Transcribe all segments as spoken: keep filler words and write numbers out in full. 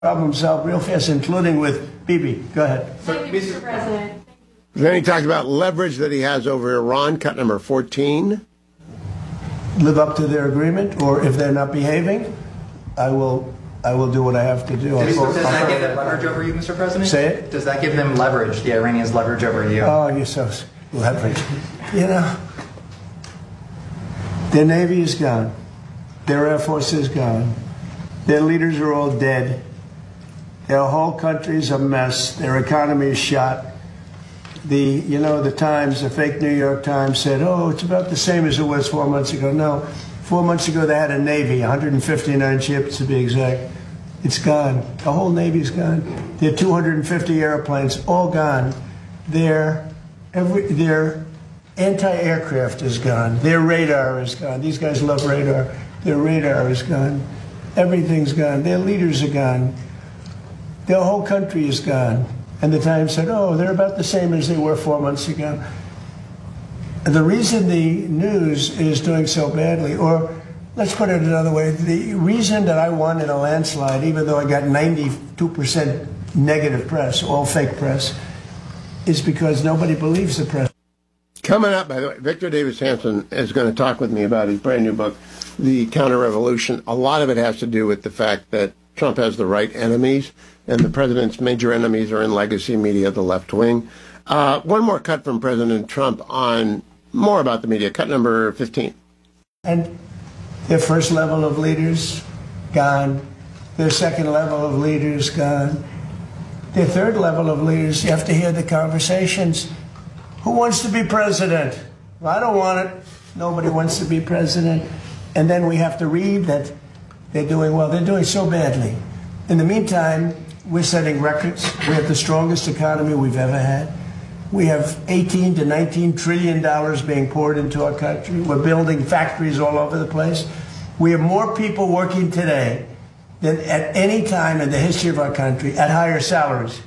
problem solved real fast, including with Bibi. Go ahead. Thank you, Mister President. Then he talked about leverage that he has over Iran, cut number fourteen. Live up to their agreement, or if they're not behaving, I will I will do what I have to do. Does, does that give them leverage over you, Mister President? Say it? Does that give them leverage, the Iranians leverage over you? Oh, you're so leverage. You know, their Navy is gone. Their Air Force is gone. Their leaders are all dead. Their whole country's a mess. Their economy is shot. The, you know, the Times, the fake New York Times said, oh, it's about the same as it was four months ago. No, four months ago they had a Navy, one hundred fifty-nine ships to be exact. It's gone. The whole Navy's gone. Their two hundred fifty airplanes, all gone. Their, every, their anti-aircraft is gone. Their radar is gone. These guys love radar. Their radar is gone. Everything's gone. Their leaders are gone. Their whole country is gone. And the Times said, oh, they're about the same as they were four months ago. The reason the news is doing so badly, or let's put it another way, the reason that I won in a landslide, even though I got ninety-two percent negative press, all fake press, is because nobody believes the press. Coming up, by the way, Victor Davis Hanson is going to talk with me about his brand new book, The Counter-Revolution. A lot of it has to do with the fact that Trump has the right enemies, and the president's major enemies are in legacy media, the left wing. Uh, one more cut from President Trump on more about the media, cut number fifteen. And their first level of leaders, gone. Their second level of leaders, gone. Their third level of leaders, you have to hear the conversations. Who wants to be president? Well, I don't want it. Nobody wants to be president. And then we have to read that they're doing well. They're doing so badly. In the meantime, we're setting records. We have the strongest economy we've ever had. We have eighteen to nineteen trillion dollars being poured into our country. We're building factories all over the place. We have more people working today than at any time in the history of our country at higher salaries.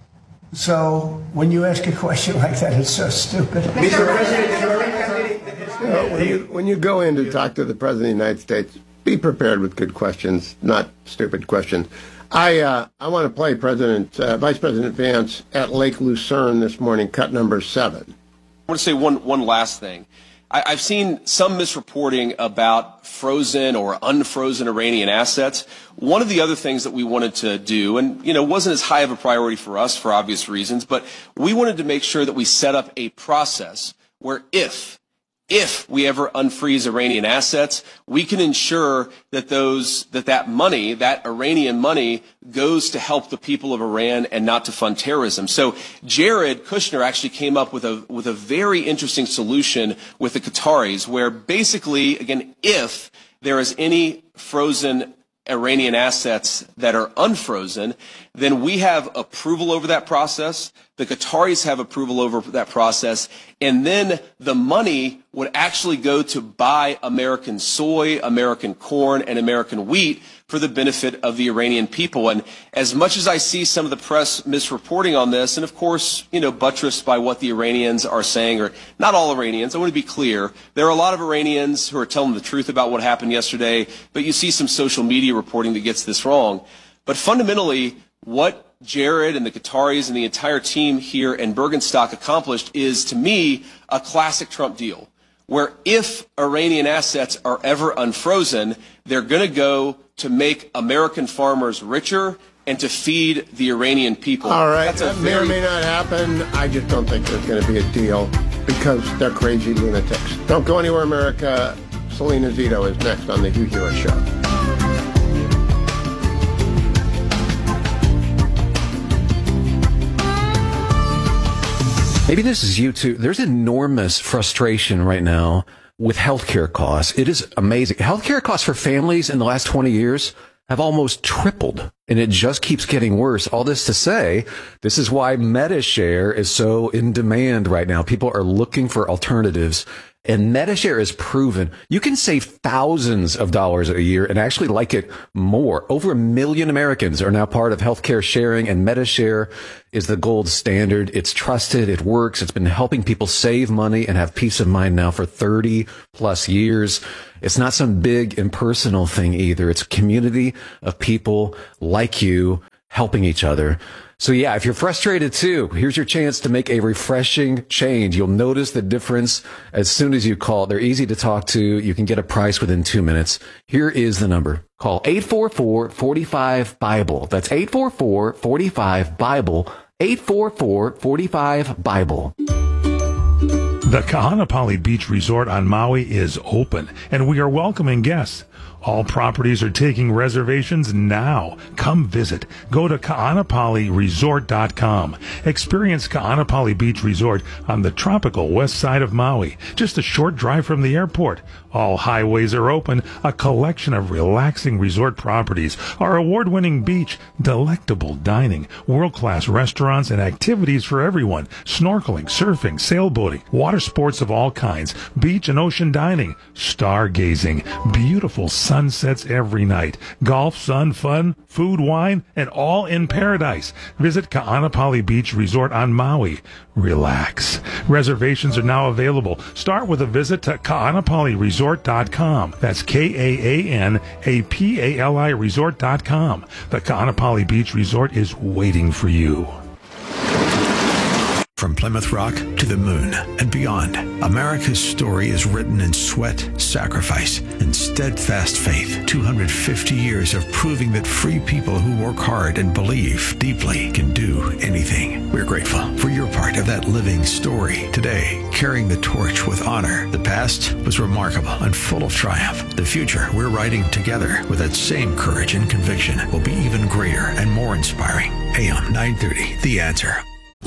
So when you ask a question like that, it's so stupid. Mister President, You know, when, you, when you go in to talk to the President of the United States, be prepared with good questions, not stupid questions. I uh, I want to play President uh, Vice President Vance at Lake Lucerne this morning, cut number seven. I want to say one one last thing. I, I've seen some misreporting about frozen or unfrozen Iranian assets. One of the other things that we wanted to do, and you know, wasn't as high of a priority for us for obvious reasons, but we wanted to make sure that we set up a process where if If we ever unfreeze Iranian assets, we can ensure that those that that money, that Iranian money, goes to help the people of Iran and not to fund terrorism. So Jared Kushner actually came up with a with a very interesting solution with the Qataris, where basically, again, if there is any frozen Iranian assets that are unfrozen, then we have approval over that process. The Qataris have approval over that process. And then the money would actually go to buy American soy, American corn, and American wheat for the benefit of the Iranian people. And as much as I see some of the press misreporting on this, and of course, you know, buttressed by what the Iranians are saying, or not all Iranians, I want to be clear, there are a lot of Iranians who are telling the truth about what happened yesterday, but you see some social media reporting that gets this wrong. But fundamentally, what Jared and the Qataris and the entire team here in Bergenstock accomplished is, to me, a classic Trump deal, where if Iranian assets are ever unfrozen, they're going to go to make American farmers richer and to feed the Iranian people. All right, That's a that may very or may not happen. I just don't think there's going to be a deal because they're crazy lunatics. Don't go anywhere, America. Selena Zito is next on the Hugh Hewitt Show. Maybe this is you too. There's enormous frustration right now with healthcare costs. It is amazing. Healthcare costs for families in the last twenty years have almost tripled, and it just keeps getting worse. All this to say, this is why MediShare is so in demand right now. People are looking for alternatives, And Medishare is proven you can save thousands of dollars a year and actually like it more. Over a million Americans are now part of healthcare sharing, and Medishare is the gold standard. It's trusted. It works. It's been helping people save money and have peace of mind now for thirty plus years. It's not some big impersonal thing either. It's a community of people like you helping each other. So yeah, if you're frustrated too, here's your chance to make a refreshing change. You'll notice the difference as soon as you call. They're easy to talk to. You can get a price within two minutes. Here is the number. Call eight four four, four five, BIBLE. That's eight four four, four five, BIBLE. eight four four, four five, BIBLE. The Kahanapali Beach Resort on Maui is open, and we are welcoming guests. All properties are taking reservations now. Come visit. Go to kaanapali resort dot com. Experience Kaanapali Beach Resort on the tropical west side of Maui, just a short drive from the airport. All highways are open, a collection of relaxing resort properties, our award-winning beach, delectable dining, world-class restaurants and activities for everyone, snorkeling, surfing, sailboating, water sports of all kinds, beach and ocean dining, stargazing, beautiful sunsets every night, golf, sun, fun, food, wine, and all in paradise. Visit Kaanapali Beach Resort on Maui. Relax. Reservations are now available. Start with a visit to kaanapali resort dot com. That's K A A N A P A L I resort dot com. The Kaanapali Beach Resort is waiting for you. From Plymouth Rock to the moon and beyond, America's story is written in sweat, sacrifice, and steadfast faith. two hundred fifty years of proving that free people who work hard and believe deeply can do anything. We're grateful for your part of that living story today, carrying the torch with honor. The past was remarkable and full of triumph. The future we're writing together with that same courage and conviction will be even greater and more inspiring. A M nine thirty, The Answer.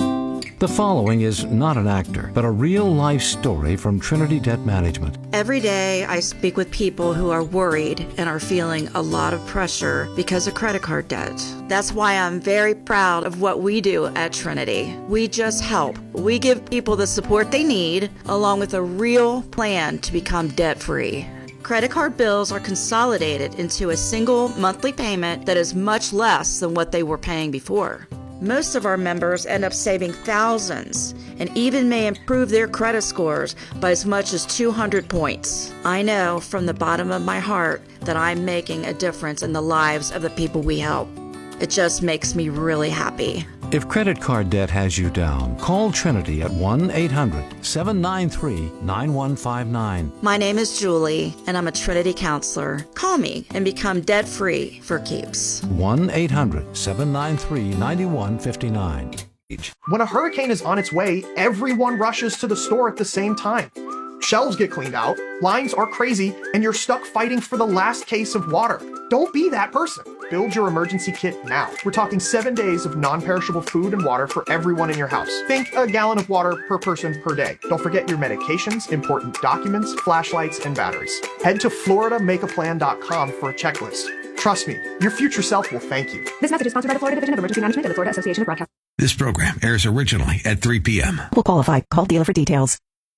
The following is not an actor, but a real-life story from Trinity Debt Management. Every day I speak with people who are worried and are feeling a lot of pressure because of credit card debt. That's why I'm very proud of what we do at Trinity. We just help. We give people the support they need, along with a real plan to become debt-free. Credit card bills are consolidated into a single monthly payment that is much less than what they were paying before. Most of our members end up saving thousands and even may improve their credit scores by as much as two hundred points. I know from the bottom of my heart that I'm making a difference in the lives of the people we help. It just makes me really happy. If credit card debt has you down, call Trinity at one eight hundred, seven nine three, nine one five nine. My name is Julie, and I'm a Trinity counselor. Call me and become debt-free for keeps. one eight hundred, seven nine three, nine one five nine. When a hurricane is on its way, everyone rushes to the store at the same time. Shelves get cleaned out, lines are crazy, and you're stuck fighting for the last case of water. Don't be that person. Build your emergency kit now. We're talking seven days of non-perishable food and water for everyone in your house. Think a gallon of water per person per day. Don't forget your medications, important documents, flashlights, and batteries. Head to florida make a plan dot com for a checklist. Trust me, your future self will thank you. This message is sponsored by the Florida Division of Emergency Management and the Florida Association of Broadcasters. This program airs originally at three p.m. Will qualify. Call dealer for details.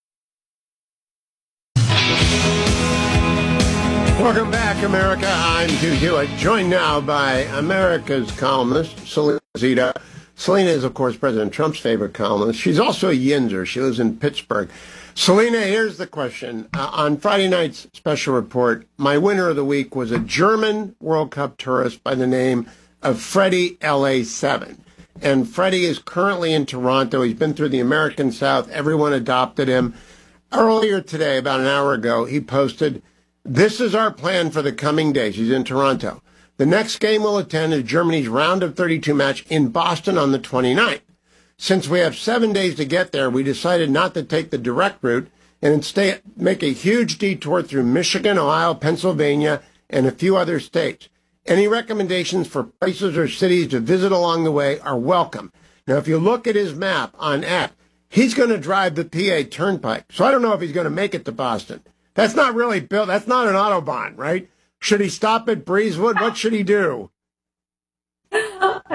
Welcome back, America. I'm Hugh Hewitt, joined now by America's columnist, Selena Zita. Selena is, of course, President Trump's favorite columnist. She's also a Yinzer. She lives in Pittsburgh. Selena, here's the question. Uh, on Friday night's special report, my winner of the week was a German World Cup tourist by the name of Freddie L A seven. And Freddie is currently in Toronto. He's been through the American South. Everyone adopted him. Earlier today, about an hour ago, he posted, "This is our plan for the coming days." He's in Toronto. The next game we'll attend is Germany's round of thirty-two match in Boston on the twenty-ninth. Since we have seven days to get there, we decided not to take the direct route and instead make a huge detour through Michigan, Ohio, Pennsylvania, and a few other states. Any recommendations for places or cities to visit along the way are welcome. Now, if you look at his map on X, he's going to drive the P A Turnpike. So I don't know if he's going to make it to Boston. That's not really built. That's not an Autobahn, right? Should he stop at Breezewood? What should he do? I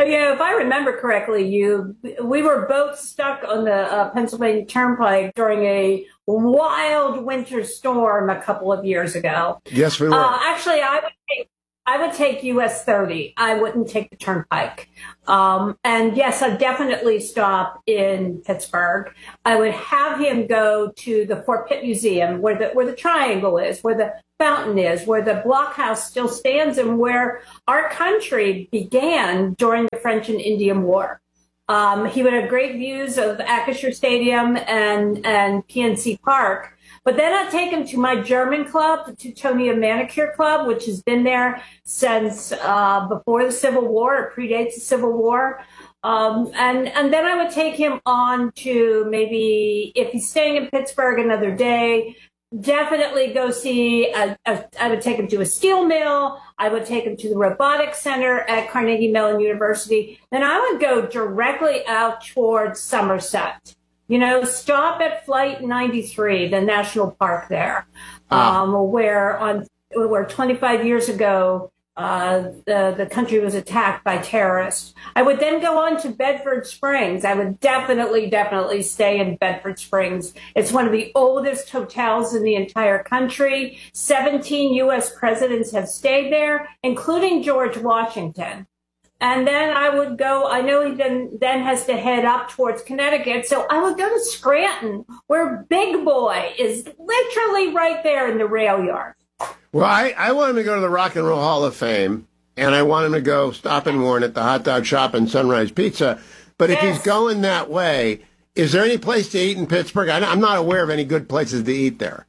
you know, if I remember correctly, you we were both stuck on the uh, Pennsylvania Turnpike during a wild winter storm a couple of years ago. Yes, we were. Uh, actually, I would take I would take U S thirty. I wouldn't take the Turnpike. Um, and yes, I'd definitely stop in Pittsburgh. I would have him go to the Fort Pitt Museum, where the where the triangle is, where the fountain is, where the blockhouse still stands, and where our country began during the French and Indian War. Um, he would have great views of Acrisure Stadium and, and P N C Park. But then I'd take him to my German club, the Teutonia Manicure Club, which has been there since uh, before the Civil War. It predates the Civil War. Um, and, and then I would take him on to maybe, if he's staying in Pittsburgh another day, definitely go see, a, a, I would take him to a steel mill. I would take him to the robotics center at Carnegie Mellon University. Then I would go directly out towards Somerset. You know, stop at Flight ninety-three, the national park there, Ah. um, where on where twenty-five years ago uh, the the country was attacked by terrorists. I would then go on to Bedford Springs. I would definitely, definitely stay in Bedford Springs. It's one of the oldest hotels in the entire country. seventeen U S presidents have stayed there, including George Washington. And then I would go, I know he then, then has to head up towards Connecticut, so I would go to Scranton, where Big Boy is literally right there in the rail yard. Well, I, I want him to go to the Rock and Roll Hall of Fame, and I want him to go stop and warn at the hot dog shop and Sunrise Pizza. But if Yes. he's going that way, is there any place to eat in Pittsburgh? I, I'm not aware of any good places to eat there.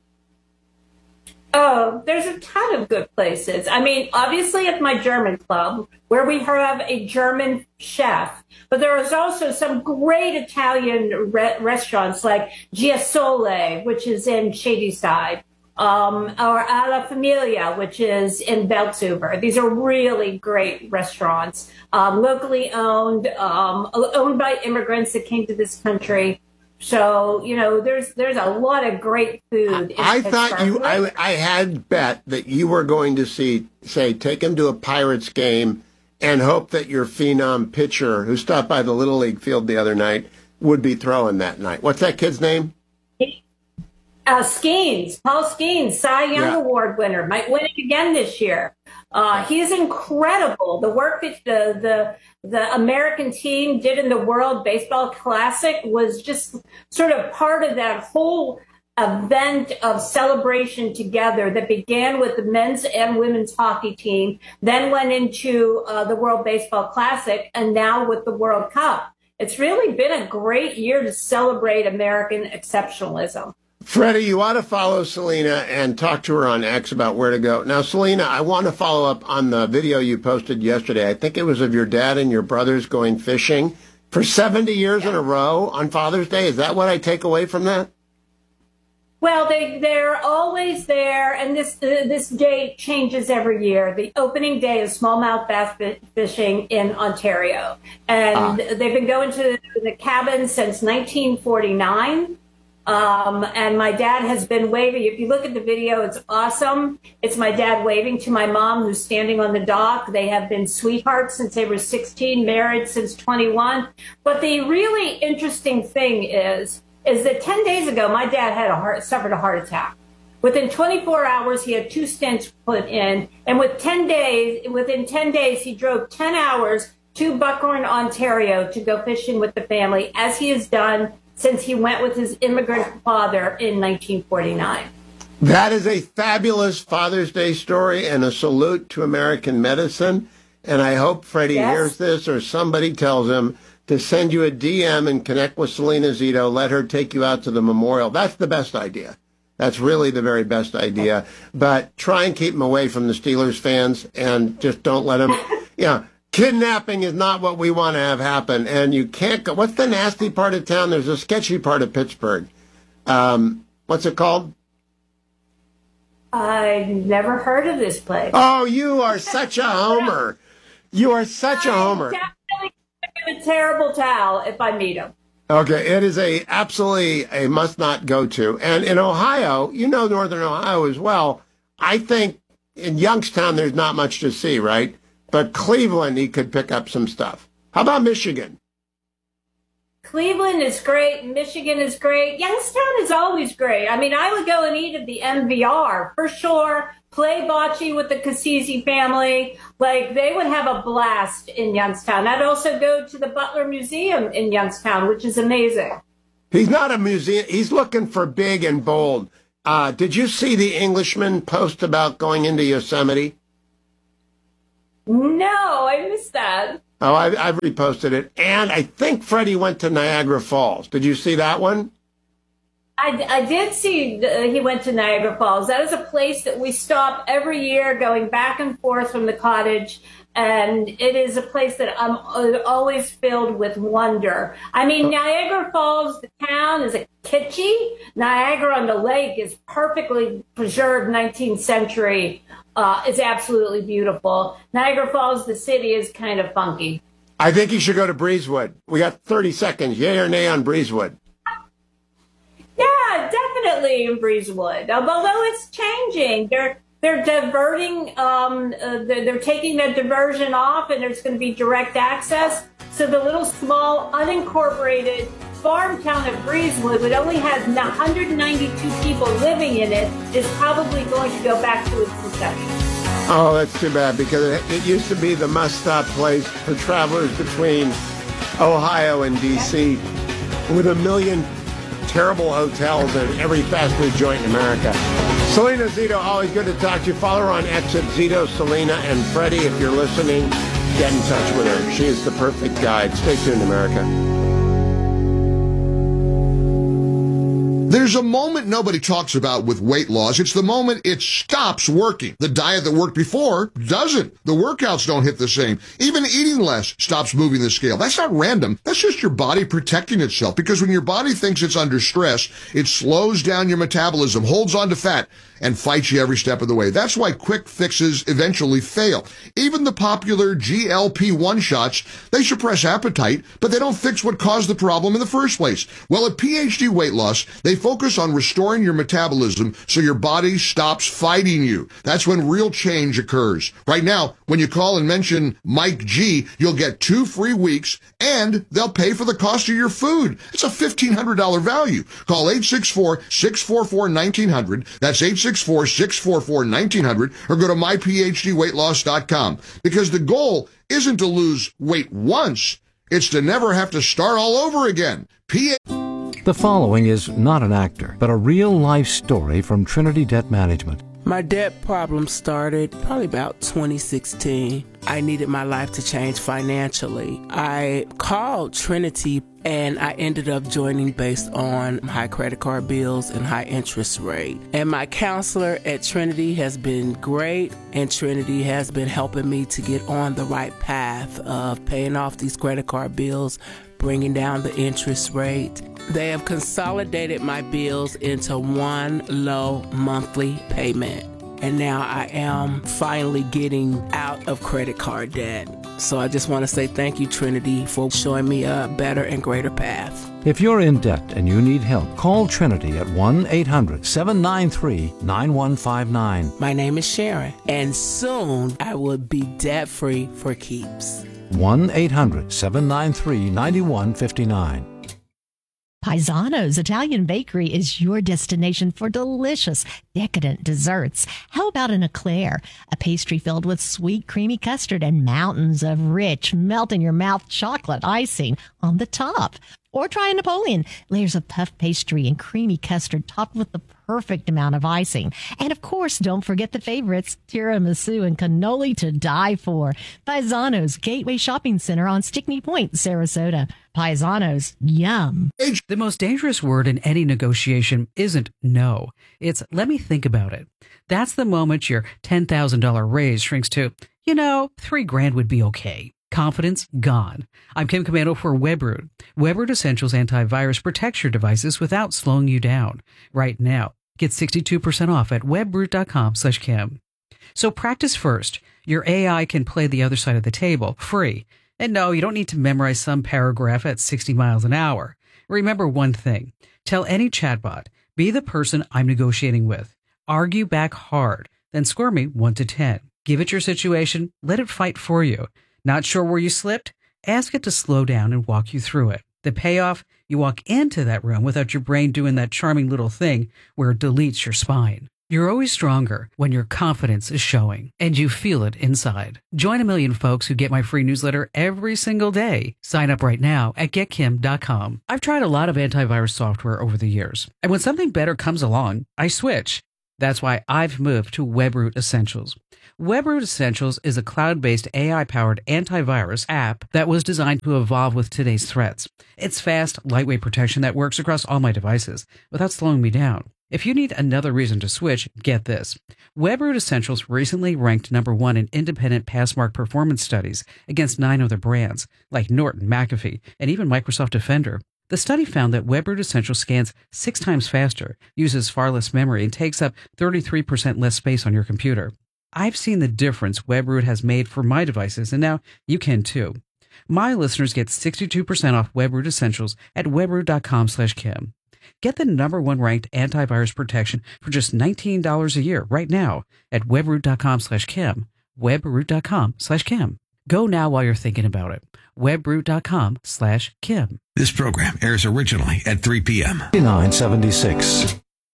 Oh, there's a ton of good places. I mean, obviously at my German club, where we have a German chef, but there is also some great Italian re- restaurants like Giasole, which is in Shadyside, um, or Alla Familia, which is in Beltuber. These are really great restaurants, um, locally owned, um, owned by immigrants that came to this country. So, you know, there's there's a lot of great food. in I thought Pittsburgh. you, I, I had bet that you were going to see, say, take him to a Pirates game and hope that your phenom pitcher, who stopped by the Little League field the other night, would be throwing that night. What's that kid's name? Uh, Skeens, Paul Skeens, Cy Young Yeah. Award winner, might win it again this year. Uh, he's incredible. The work that the, the the American team did in the World Baseball Classic was just sort of part of that whole event of celebration together that began with the men's and women's hockey team, then went into uh, the World Baseball Classic, and now with the World Cup. It's really been a great year to celebrate American exceptionalism. Freddie, you ought to follow Selena and talk to her on X about where to go. Now, Selena, I want to follow up on the video you posted yesterday. I think it was of your dad and your brothers going fishing for seventy years in a row on Father's Day. Is that what I take away from that? Well, they, they're always there, and this uh, this date changes every year. The opening day is smallmouth bass fi- fishing in Ontario, and Ah. they've been going to the cabin since nineteen forty-nine. Um, and my dad has been waving. If you look at the video, it's awesome. It's my dad waving to my mom, who's standing on the dock. They have been sweethearts since they were sixteen, married since twenty-one. But the really interesting thing is, is that ten days ago, my dad had a heart, suffered a heart attack. Within twenty-four hours, he had two stents put in. And with ten days, within ten days, he drove ten hours to Buckhorn, Ontario to go fishing with the family, as he has done since he went with his immigrant father in nineteen forty-nine. That is a fabulous Father's Day story and a salute to American medicine. And I hope Freddie Yes. hears this or somebody tells him to send you a D M and connect with Selena Zito. Let her take you out to the memorial. That's the best idea. That's really the very best idea. But try and keep him away from the Steelers fans and just don't let him, you know, kidnapping is not what we want to have happen. And you can't go. What's the nasty part of town? There's a sketchy part of Pittsburgh. Um, what's it called? I've never heard of this place. Oh, you are such a homer. You are such a homer. Definitely give him a terrible towel if I meet him. Okay, it is a absolutely a must not go to. And in Ohio, you know Northern Ohio as well. I think in Youngstown there's not much to see, right? But Cleveland, he could pick up some stuff. How about Michigan? Cleveland is great. Michigan is great. Youngstown is always great. I mean, I would go and eat at the M V R for sure. Play bocce with the Cassisi family. Like, they would have a blast in Youngstown. I'd also go to the Butler Museum in Youngstown, which is amazing. He's not a museum. He's looking for big and bold. Uh, did you see the Englishman post about going into Yosemite? No, I missed that. Oh, I, I've reposted it. And I think Freddie went to Niagara Falls. Did you see that one? I, I did see uh, he went to Niagara Falls. That is a place that we stop every year going back and forth from the cottage. And it is a place that I'm always filled with wonder. I mean, Niagara Falls, the town, is a kitschy. Niagara on the lake is perfectly preserved nineteenth century. Uh, it's absolutely beautiful. Niagara Falls, the city, is kind of funky. I think you should go to Breezewood. We got thirty seconds. Yay or nay on Breezewood? Yeah, definitely in Breezewood. Although it's changing. They're they're diverting, um, uh, they're, they're taking the diversion off, and there's going to be direct access. So the little small unincorporated farm town of Breezewood, that only has one hundred ninety-two people living in it, is probably going to go back to its inception. Oh, that's too bad, because it, it used to be the must-stop place for travelers between Ohio and D C, with a million terrible hotels and every fast food joint in America. Selena Zito, always good to talk to you. Follow her on X at Zito, Selena, and Freddie. If you're listening, get in touch with her. She is the perfect guide. Stay tuned, America. There's a moment nobody talks about with weight loss. It's the moment it stops working. The diet that worked before doesn't. The workouts don't hit the same. Even eating less stops moving the scale. That's not random. That's just your body protecting itself, because when your body thinks it's under stress, it slows down your metabolism, holds on to fat, and fights you every step of the way. That's why quick fixes eventually fail. Even the popular G L P one shots, they suppress appetite, but they don't fix what caused the problem in the first place. Well, at P H D Weight Loss, they focus on restoring your metabolism so your body stops fighting you. That's when real change occurs. Right now, when you call and mention Mike G, you'll get two free weeks, and they'll pay for the cost of your food. It's a fifteen hundred dollars value. Call eight six four, six four four, one nine zero zero. That's eight six four, six four four, one nine zero zero, or go to my p h d weight loss dot com. Because the goal isn't to lose weight once, it's to never have to start all over again. P- The following is not an actor, but a real-life story from Trinity Debt Management. My debt problem started probably about twenty sixteen. I needed my life to change financially. I called Trinity, and I ended up joining based on high credit card bills and high interest rate. And my counselor at Trinity has been great, and Trinity has been helping me to get on the right path of paying off these credit card bills, bringing down the interest rate. They have consolidated my bills into one low monthly payment. And now I am finally getting out of credit card debt. So I just want to say thank you, Trinity, for showing me a better and greater path. If you're in debt and you need help, call Trinity at one eight hundred, seven nine three, nine one five nine. My name is Sharon, and soon I will be debt-free for keeps. one eight hundred, seven nine three, nine one five nine. Paisano's Italian Bakery is your destination for delicious, decadent desserts. How about an eclair, a pastry filled with sweet, creamy custard and mountains of rich, melt-in-your-mouth chocolate icing on the top? Or try a Napoleon, layers of puff pastry and creamy custard topped with the perfect amount of icing. And of course, don't forget the favorites, tiramisu and cannoli to die for. Paisano's Gateway Shopping Center on Stickney Point, Sarasota. Paisano's, yum. The most dangerous word in any negotiation isn't no. It's let me think about it. That's the moment your ten thousand dollars raise shrinks to, you know, three grand would be okay. Confidence gone. I'm Kim Commando for WebRoot. WebRoot Essentials antivirus protects your devices without slowing you down. Right now, get sixty-two percent off at webroot.com slash Kim. So practice first. Your A I can play the other side of the table, free. And no, you don't need to memorize some paragraph at sixty miles an hour. Remember one thing. Tell any chatbot, be the person I'm negotiating with. Argue back hard. Then score me one to ten. Give it your situation. Let it fight for you. Not sure where you slipped? Ask it to slow down and walk you through it. The payoff? You walk into that room without your brain doing that charming little thing where it deletes your spine. You're always stronger when your confidence is showing, and you feel it inside. Join a million folks who get my free newsletter every single day. Sign up right now at get kim dot com. I've tried a lot of antivirus software over the years, and when something better comes along, I switch. That's why I've moved to WebRoot Essentials. WebRoot Essentials is a cloud-based A I-powered antivirus app that was designed to evolve with today's threats. It's fast, lightweight protection that works across all my devices without slowing me down. If you need another reason to switch, get this. WebRoot Essentials recently ranked number one in independent Passmark performance studies against nine other brands, like Norton, McAfee, and even Microsoft Defender. The study found that WebRoot Essentials scans six times faster, uses far less memory, and takes up thirty-three percent less space on your computer. I've seen the difference WebRoot has made for my devices, and now you can too. My listeners get sixty-two percent off WebRoot Essentials at webroot dot com slash Kim. Get the number one ranked antivirus protection for just nineteen dollars a year right now at webroot dot com slash Kim. webroot dot com slash Kim. Go now while you're thinking about it. webroot dot com slash Kim. This program airs originally at three p.m. nine seventy-six.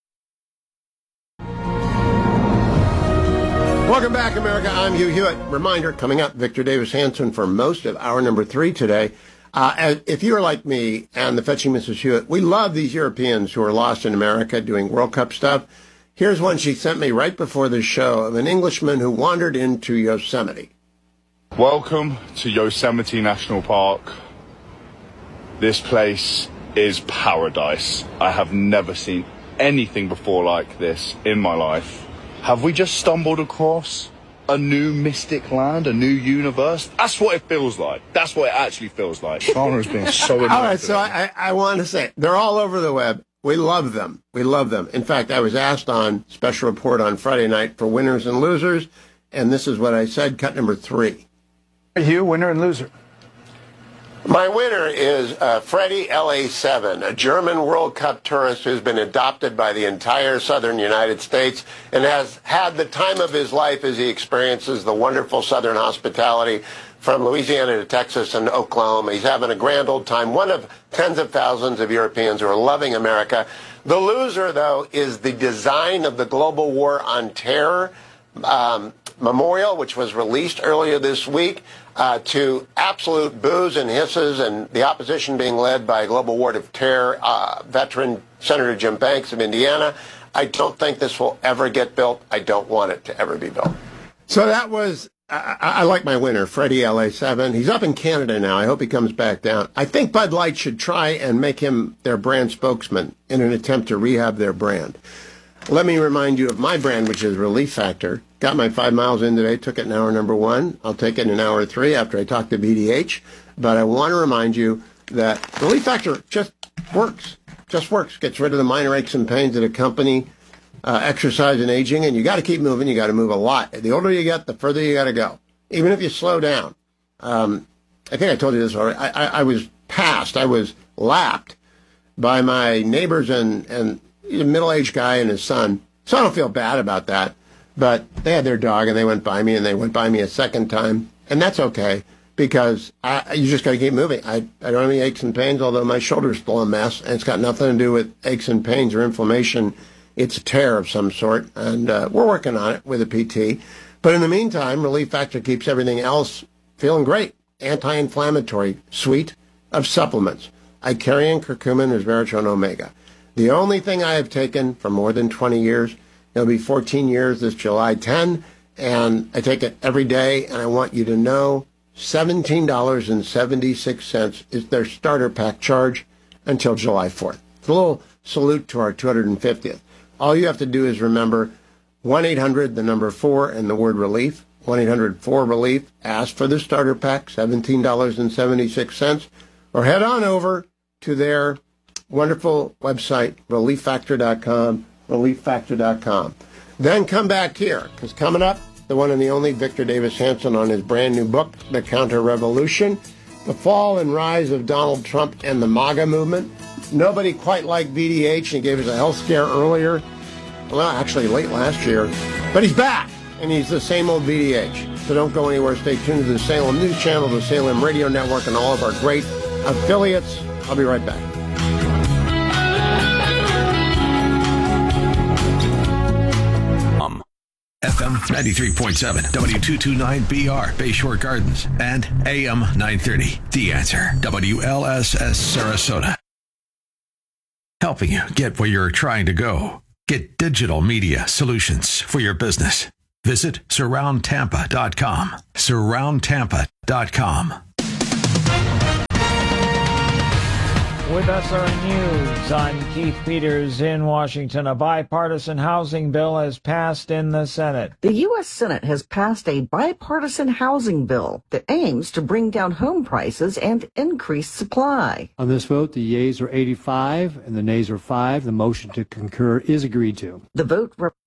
Welcome back, America. I'm Hugh Hewitt. Reminder, coming up, Victor Davis Hanson for most of hour number three today. Uh, if you're like me and the Fetching Missus Hewitt, we love these Europeans who are lost in America doing World Cup stuff. Here's one she sent me right before the show of an Englishman who wandered into Yosemite. Welcome to Yosemite National Park. This place is paradise. I have never seen anything before like this in my life. Have we just stumbled across a new mystic land, a new universe? That's what it feels like. That's what it actually feels like. Shana has been so annoying. All right, so I, I want to say, they're all over the web. We love them. We love them. In fact, I was asked on Special Report on Friday night for winners and losers, and this is what I said, cut number three. Hugh, winner and loser. My winner is uh, Freddie L A seven, a German World Cup tourist who's been adopted by the entire southern United States and has had the time of his life as he experiences the wonderful southern hospitality from Louisiana to Texas and Oklahoma. He's having a grand old time, one of tens of thousands of Europeans who are loving America. The loser, though, is the design of the Global War on Terror um, memorial, which was released earlier this week. Uh, to absolute boos and hisses, and the opposition being led by Global War of Terror uh, veteran Senator Jim Banks of Indiana. I don't think this will ever get built. I don't want it to ever be built. So that was, I, I like my winner, Freddie L A seven. He's up in Canada now. I hope he comes back down. I think Bud Light should try and make him their brand spokesman in an attempt to rehab their brand. Let me remind you of my brand, which is Relief Factor. Got my five miles in today, took it in hour number one. I'll take it in hour three after I talk to B D H. But I want to remind you that Relief Factor just works. Just works. Gets rid of the minor aches and pains that accompany uh, exercise and aging. And you got to keep moving. You got to move a lot. The older you get, the further you got to go. Even if you slow down. Um, I think I told you this already. I, I, I was passed. I was lapped by my neighbors and, and a middle-aged guy and his son. So I don't feel bad about that. But they had their dog, and they went by me, and they went by me a second time. And that's okay, because I, you just got to keep moving. I, I don't have any aches and pains, although my shoulder's still a mess, and it's got nothing to do with aches and pains or inflammation. It's a tear of some sort, and uh, we're working on it with a P T. But in the meantime, Relief Factor keeps everything else feeling great. Anti-inflammatory suite of supplements. Icarian, curcumin, resveratrol, omega. The only thing I have taken for more than twenty years, it'll be fourteen years this July tenth, and I take it every day, and I want you to know seventeen dollars and seventy-six cents is their starter pack charge until July fourth. It's a little salute to our two hundred fiftieth. All you have to do is remember one eight hundred, the number four, and the word relief. one eight hundred four relief. Ask for the starter pack, seventeen dollars and seventy-six cents, or head on over to their wonderful website, relief factor dot com, relief factor dot com. Then come back here, because coming up, the one and the only Victor Davis Hanson on his brand new book, The Counter-Revolution, The Fall and Rise of Donald Trump and the MAGA Movement. Nobody quite like V D H, and he gave us a health scare earlier, well, actually late last year, but he's back, and he's the same old V D H. So don't go anywhere. Stay tuned to the Salem News Channel, the Salem Radio Network, and all of our great affiliates. I'll be right back. Um, F M ninety-three point seven, W two twenty-nine B R, Bayshore Gardens, and A M nine thirty, The Answer, W L S S Sarasota. Helping you get where you're trying to go. Get digital media solutions for your business. Visit surround tampa dot com. surround tampa dot com. With S R N News, I'm Keith Peters in Washington. A bipartisan housing bill has passed in the Senate. The U S Senate has passed a bipartisan housing bill that aims to bring down home prices and increase supply. On this vote, the yeas are eighty-five and the nays are five. The motion to concur is agreed to. The vote represents